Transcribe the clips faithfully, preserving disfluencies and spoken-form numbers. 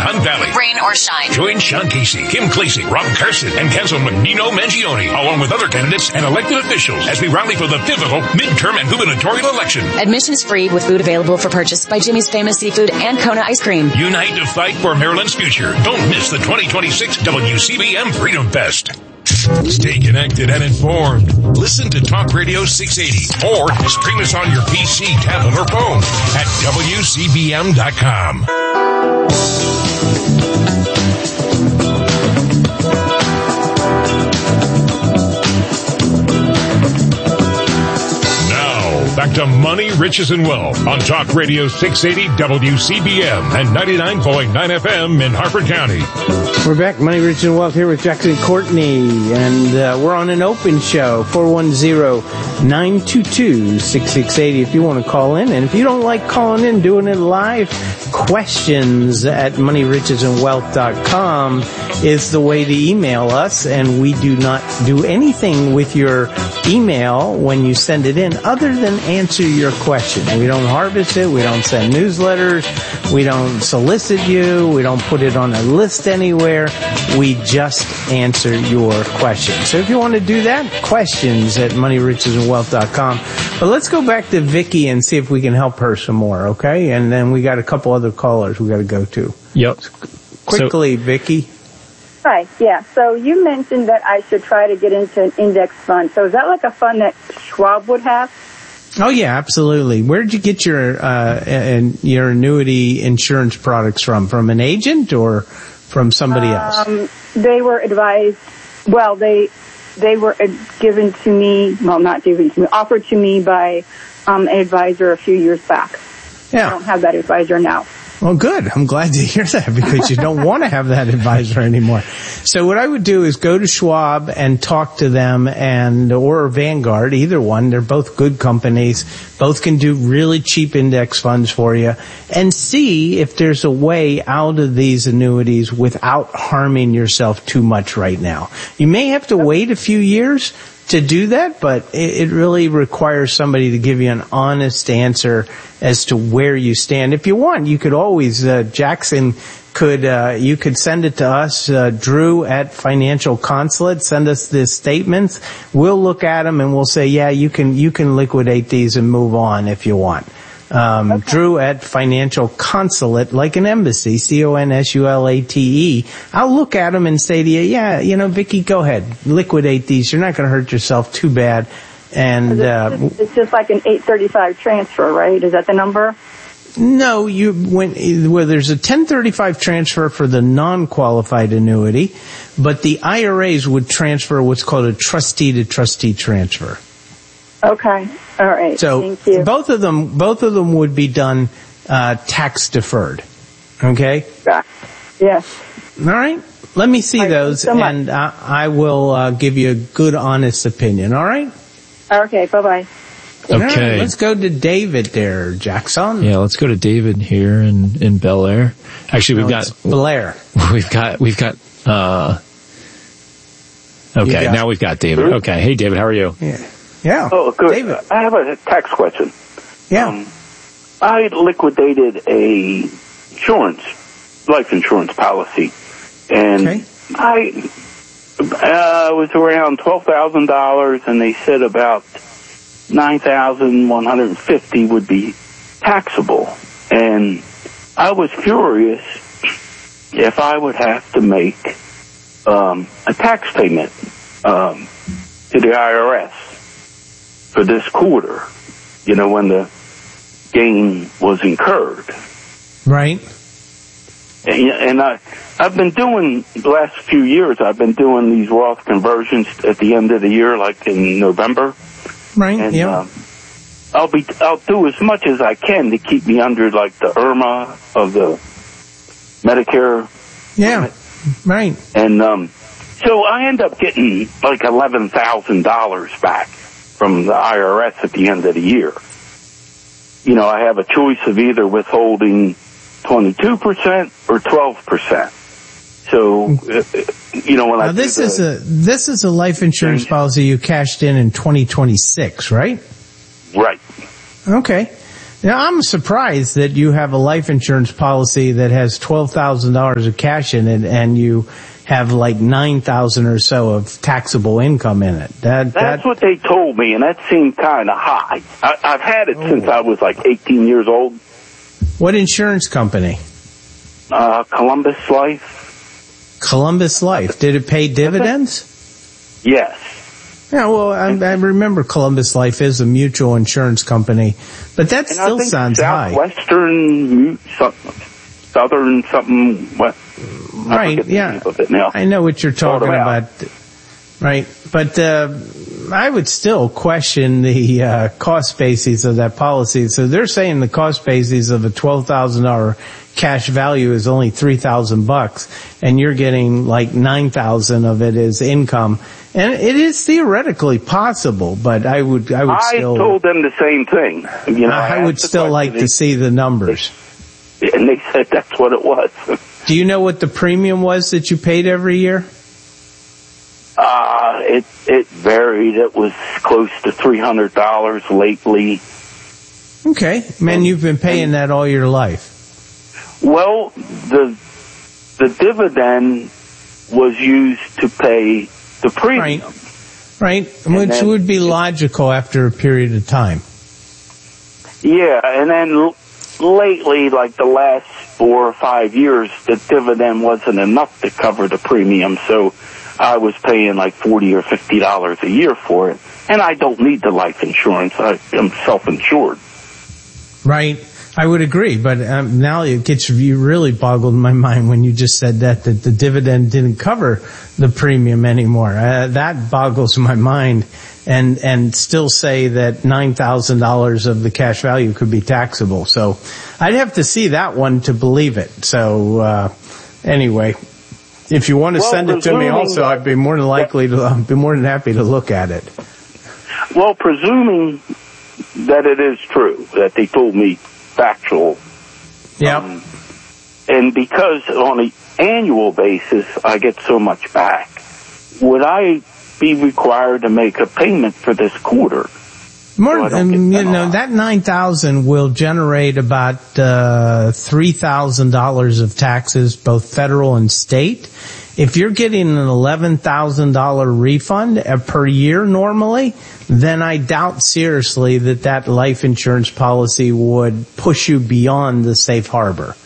Hunt Valley. Rain or shine. Join Sean Casey, Kim Clasey, Rob Carson, and Councilman Nino Mangione, along with other candidates and elected officials as we rally for the pivotal midterm and gubernatorial election. Admission is free with food available for purchase by Jimmy's Famous Seafood and Kona Ice Cream. Unite to fight for Maryland's future. Don't miss the twenty twenty-six W C B M Freedom Fest. Stay connected and informed. Listen to Talk Radio six eighty or stream us on your P C, tablet, or phone at W C B M dot com. Back to Money, Riches, and Wealth on Talk Radio six eighty W C B M and ninety-nine point nine F M in Harford County. We're back, Money, Riches, and Wealth here with Jackson Courtney, and uh, we're on an open show, four one zero, nine two two, six six eight zero if you want to call in. And if you don't like calling in, doing it live, questions at money riches and wealth dot com is the way to email us, and we do not do anything with your email when you send it in other than answer your question. We don't harvest it, we don't send newsletters, we don't solicit you, we don't put it on a list anywhere, we just answer your question. So if you want to do that, questions at money riches and wealth dot com. But let's go back to Vicky and see if we can help her some more, okay? And then we got a couple other callers we got to go to. Yep. Quickly, so, Vicky. Hi, yeah. So you mentioned that I should try to get into an index fund. So is that like a fund that Schwab would have? Oh yeah, absolutely. Where did you get your uh and your annuity insurance products from? From an agent or from somebody else? Um, they were advised. Well, they they were given to me. Well, not given to me. Offered to me by um, an advisor a few years back. Yeah. I don't have that advisor now. Well, good. I'm glad to hear that because you don't want to have that advisor anymore. So what I would do is go to Schwab and talk to them and, or Vanguard, either one. They're both good companies. Both can do really cheap index funds for you and see if there's a way out of these annuities without harming yourself too much right now. You may have to wait a few years to do that, but it really requires somebody to give you an honest answer as to where you stand. If you want, you could always, uh, Jackson could, uh, you could send it to us, uh, Drew at Financial Consulate, send us the statements. We'll look at them and we'll say, yeah, you can, you can liquidate these and move on if you want. Um, okay. Drew at Financial Consulate, like an embassy, C O N S U L A T E. I'll look at them and say to you, yeah, you know, Vicky, go ahead, liquidate these. You're not going to hurt yourself too bad. And, uh, it's just like an eight thirty-five transfer, right? Is that the number? No, you, when, well, there's a ten thirty-five transfer for the non-qualified annuity, but the I R As would transfer what's called a trustee to trustee transfer. Okay. All right. So thank you. both of them, both of them would be done, uh, tax deferred. Okay? Yeah. Yes. All right. Let me see all right, those so and I, I will, uh, give you a good, honest opinion. All right? Okay. Bye-bye. Okay. Right, let's go to David there, Jackson. Yeah, let's go to David here in, in Bel Air. Actually, we've no, got Blair. We've got we've got uh Okay, got, now we've got David. Okay. Hey David, how are you? Yeah. Yeah. Oh, good. David. I have a tax question. Yeah. Um, I liquidated a insurance life insurance policy and okay. I uh was around twelve thousand dollars and they said about nine thousand one hundred fifty would be taxable. And I was curious if I would have to make um, a tax payment um, to the I R S for this quarter, you know, when the gain was incurred. Right. And, and I, I've been doing, the last few years, I've been doing these Roth conversions at the end of the year, like in November. Right, and, yeah. Um, I'll be, I'll do as much as I can to keep me under like the IRMA of the Medicare. Yeah, limit. Right. And, um, so I end up getting like eleven thousand dollars back from the I R S at the end of the year. You know, I have a choice of either withholding twenty-two percent or twelve percent. So, uh, you know, when now I this the, is a this is a life insurance change. policy you cashed in in twenty twenty-six, right? Right. Okay. Now, I'm surprised that you have a life insurance policy that has twelve thousand dollars of cash in it and you have like nine thousand dollars or so of taxable income in it. That, That's that, what they told me, and that seemed kind of high. I, I've had it oh. since I was like eighteen years old. What insurance company? Uh, Columbus Life. Columbus Life. Did it pay dividends? Yes. Yeah, well, I, I remember Columbus Life is a mutual insurance company, but that and still sounds high. Southwestern, Southern something, what? Right, yeah. I know what you're talking about. Right, but uh, I would still question the uh, cost basis of that policy. So they're saying the cost basis of a twelve thousand dollars cash value is only three thousand bucks, and you're getting like nine thousand of it as income. And it is theoretically possible, but I would, I would I still. I told them the same thing. You know, I, I would still like to see the numbers. And they said that's what it was. Do you know what the premium was that you paid every year? Uh, it, it varied. It was close to three hundred dollars lately. Okay. Man, you've been paying that all your life. Well, the, the dividend was used to pay the premium. Right. Right. Which then, would be logical after a period of time. Yeah. And then l- lately, like the last four or five years, the dividend wasn't enough to cover the premium. So I was paying like forty or fifty dollars a year for it. And I don't need the life insurance. I am self-insured. Right. I would agree, but um, now it gets you really boggled my mind when you just said that, that the dividend didn't cover the premium anymore. Uh, that boggles my mind, and and still say that nine thousand dollars of the cash value could be taxable. So I'd have to see that one to believe it. So uh, anyway, if you want to well, send it to me also, I'd be more than likely to, I'd be more than happy to look at it. Well, presuming that it is true, that they told me factual. Yeah. Um, and because on an annual basis I get so much back, would I be required to make a payment for this quarter? More, so um, you know, that nine thousand will generate about uh three thousand dollars of taxes, both federal and state. If you're getting an eleven thousand dollars refund per year normally, then I doubt seriously that that life insurance policy would push you beyond the safe harbor.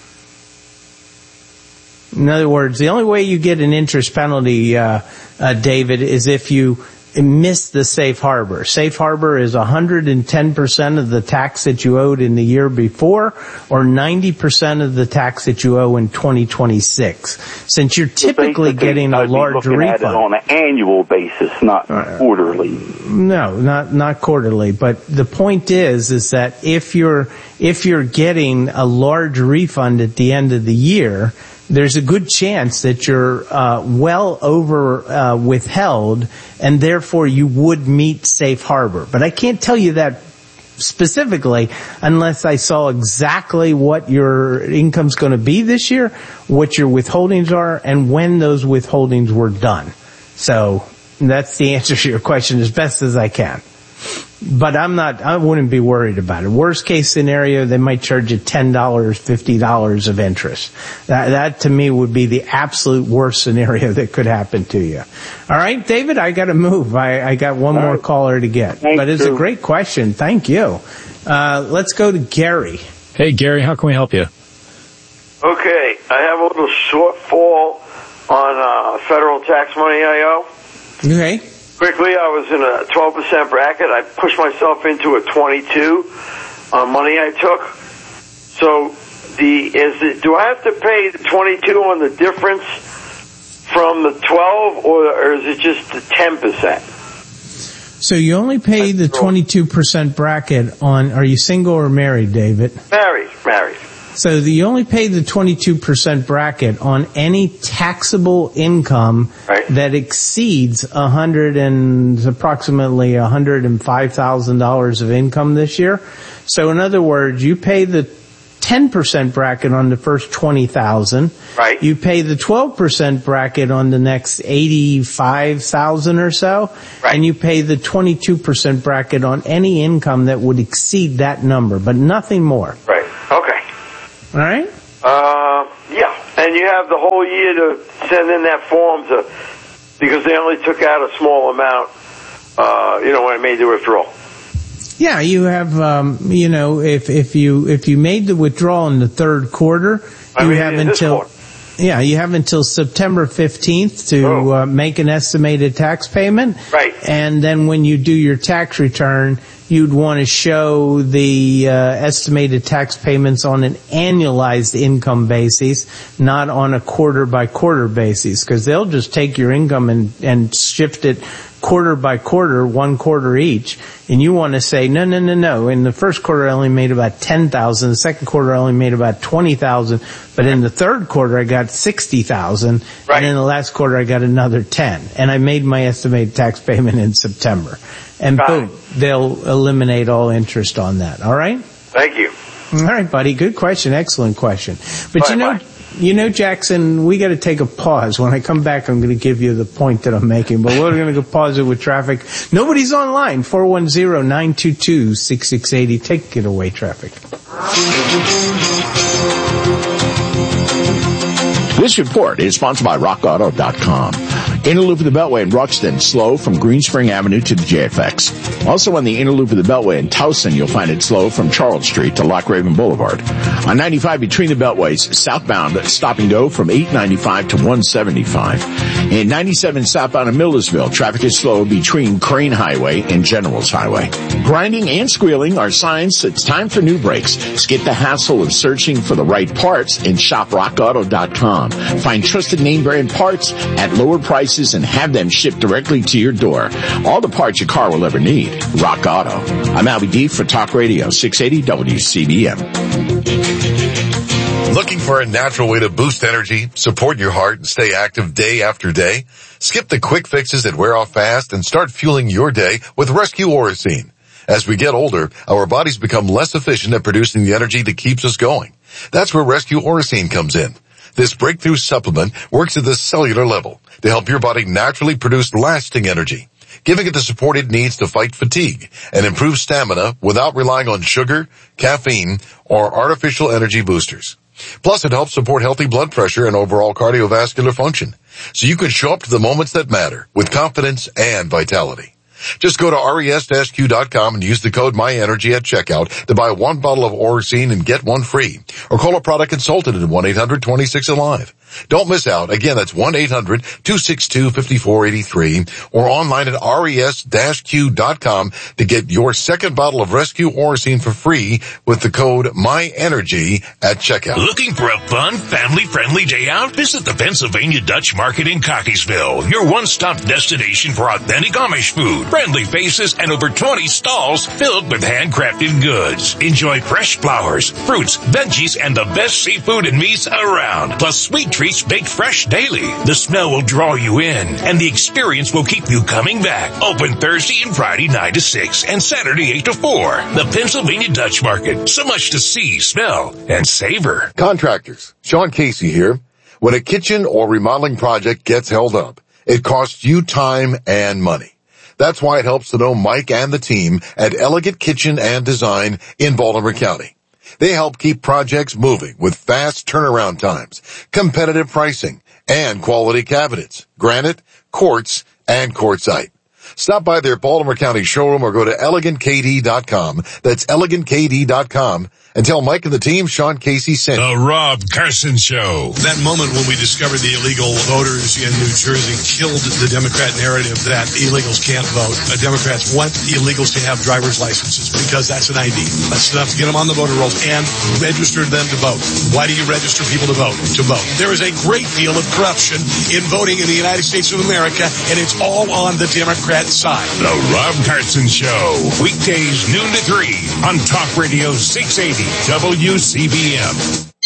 In other words, the only way you get an interest penalty, uh, uh David, is if you miss the safe harbor. Safe harbor is one hundred ten percent of the tax that you owed in the year before, or ninety percent of the tax that you owe in twenty twenty-six. Since you're typically so getting a I'd large be looking refund. At it on an annual basis, not uh, quarterly. No, not not quarterly. But the point is, is that if you're if you're getting a large refund at the end of the year, there's a good chance that you're uh well over uh withheld, and therefore you would meet safe harbor. But I can't tell you that specifically unless I saw exactly what your income's going to be this year, what your withholdings are, and when those withholdings were done. So that's the answer to your question as best as I can. But I'm not, I wouldn't be worried about it. Worst case scenario, they might charge you ten dollars, fifty dollars of interest. That, that to me would be the absolute worst scenario that could happen to you. All right, David, I gotta move. I, I got one All more right. caller to get. Thank but it's you. a great question. Thank you. Uh, let's go to Gary. Hey, Gary, how can we help you? Okay, I have a little shortfall on uh, federal tax money I owe. Okay. Quickly, I was in a twelve percent bracket. I pushed myself into a twenty-two on money I took. So, the is it, do I have to pay the twenty-two on the difference from the twelve, or, or is it just the ten percent? So you only pay the twenty-two percent bracket on, are you single or married, David? Married, married. So you only pay the twenty-two percent bracket on any taxable income right. that exceeds a hundred and approximately a hundred and five thousand dollars of income this year. So in other words, you pay the ten percent bracket on the first twenty thousand. Right. You pay the twelve percent bracket on the next eighty-five thousand or so. Right. And you pay the twenty-two percent bracket on any income that would exceed that number, but nothing more. Right. Okay. All right? Uh, yeah. And you have the whole year to send in that form to, because they only took out a small amount, uh, you know, when I made the withdrawal. Yeah, you have, um, you know, if, if you, if you made the withdrawal in the third quarter, I you mean, have in this until, quarter. yeah, you have until September fifteenth to, Oh. uh, make an estimated tax payment. Right. And then when you do your tax return, you'd want to show the, uh, estimated tax payments on an annualized income basis, not on a quarter by quarter basis, because they'll just take your income and, and shift it quarter by quarter, one quarter each, and you want to say, no, no, no, no, in the first quarter I only made about ten thousand, the second quarter I only made about twenty thousand, but in the third quarter I got sixty thousand, right. and in the last quarter I got another ten, and I made my estimated tax payment in September. And Got boom, it. they'll eliminate all interest on that, all right? Thank you. All right, buddy, good question, excellent question. But Bye, you know, bye. You know, Jackson, we got to take a pause. When I come back, I'm going to give you the point that I'm making, but we're going to go pause it with traffic. Nobody's online. four one zero, nine two two, six six eight zero. Take it away, traffic. This report is sponsored by rock auto dot com. Inner loop of the Beltway in Ruxton, slow from Green Spring Avenue to the J F X. Also on the inner loop of the Beltway in Towson, you'll find it slow from Charles Street to Lock Raven Boulevard. On ninety-five between the Beltways, southbound, stop and go from eight ninety-five to one seventy-five. In ninety-seven southbound in Millersville, traffic is slow between Crane Highway and Generals Highway. Grinding and squealing are signs it's time for new brakes. Skip the hassle of searching for the right parts and shop rock auto dot com. Find trusted name brand parts at lower prices and have them shipped directly to your door. All the parts your car will ever need. Rock Auto. I'm Albie D for Talk Radio six eighty W C B M. Looking for a natural way to boost energy, support your heart, and stay active day after day? Skip the quick fixes that wear off fast and start fueling your day with Rescue Orosine. As we get older, our bodies become less efficient at producing the energy that keeps us going. That's where Rescue Orosine comes in. This breakthrough supplement works at the cellular level to help your body naturally produce lasting energy, giving it the support it needs to fight fatigue and improve stamina without relying on sugar, caffeine, or artificial energy boosters. Plus, it helps support healthy blood pressure and overall cardiovascular function, so you can show up to the moments that matter with confidence and vitality. Just go to res q dot com and use the code MyEnergy at checkout to buy one bottle of Orosine and get one free. Or call a product consultant at one eight hundred, two six, ALIVE. Don't miss out. Again, that's one eight hundred, two six two, five four eight three or online at res q dot com to get your second bottle of Rescue Orosine for free with the code MyEnergy at checkout. Looking for a fun, family-friendly day out? Visit the Pennsylvania Dutch Market in Cockeysville, your one-stop destination for authentic Amish food, friendly faces, and over twenty stalls filled with handcrafted goods. Enjoy fresh flowers, fruits, veggies, and the best seafood and meats around, plus sweet treats baked fresh daily. The smell will draw you in, and the experience will keep you coming back. Open Thursday and Friday nine to six and Saturday eight to four. The Pennsylvania Dutch Market. So much to see, smell, and savor. Contractors, Sean Casey here. When a kitchen or remodeling project gets held up, it costs you time and money. That's why it helps to know Mike and the team at Elegant Kitchen and Design in Baltimore County. They help keep projects moving with fast turnaround times, competitive pricing, and quality cabinets, granite, quartz, and quartzite. Stop by their Baltimore County showroom or go to elegant k d dot com. That's elegant k d dot com. And tell Mike and the team Sean Casey sent The Rob Carson Show. That moment when we discovered the illegal voters in New Jersey killed the Democrat narrative that illegals can't vote. Uh, Democrats want illegals to have driver's licenses because that's an I D. That's enough to get them on the voter rolls and register them to vote. Why do you register people to vote? To vote. There is a great deal of corruption in voting in the United States of America, and it's all on the Democrat side. The Rob Carson Show. Weekdays noon to three on Talk Radio six eighty W C B M.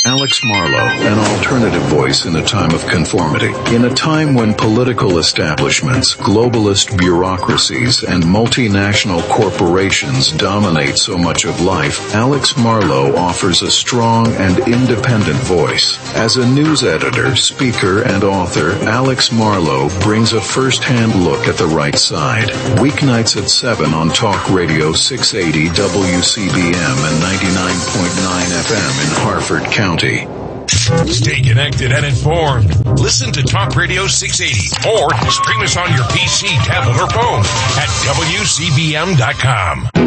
Alex Marlow, an alternative voice in a time of conformity. In a time when political establishments, globalist bureaucracies, and multinational corporations dominate so much of life, Alex Marlow offers a strong and independent voice. As a news editor, speaker, and author, Alex Marlow brings a first-hand look at the right side. Weeknights at seven on Talk Radio six eighty W C B M and ninety-nine point nine F M in Harford County. Stay connected and informed. Listen to Talk Radio six eighty or stream us on your P C, tablet, or phone at W C B M dot com.